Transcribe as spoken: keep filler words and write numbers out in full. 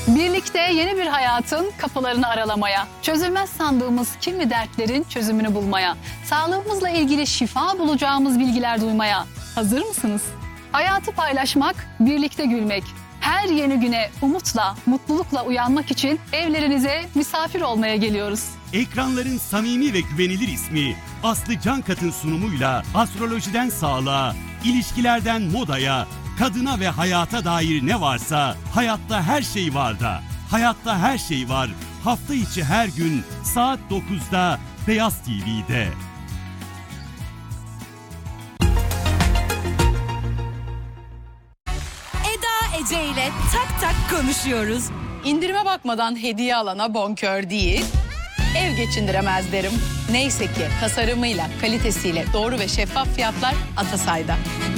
Birlikte yeni bir hayatın kapılarını aralamaya, çözülmez sandığımız kimi dertlerin çözümünü bulmaya, sağlığımızla ilgili şifa bulacağımız bilgiler duymaya hazır mısınız? Hayatı paylaşmak, birlikte gülmek. Her yeni güne umutla, mutlulukla uyanmak için evlerinize misafir olmaya geliyoruz. Ekranların samimi ve güvenilir ismi Aslı Cankat'ın sunumuyla astrolojiden sağlığa, ilişkilerden modaya, kadına ve hayata dair ne varsa hayatta her şey var da. Hayatta her şey var. Hafta içi her gün saat dokuzda Beyaz T V'de. Eda Ece ile tak tak konuşuyoruz. İndirime bakmadan hediye alana bonkör değil, ev geçindiremez derim. Neyse ki tasarımıyla, kalitesiyle doğru ve şeffaf fiyatlar Atasay'da.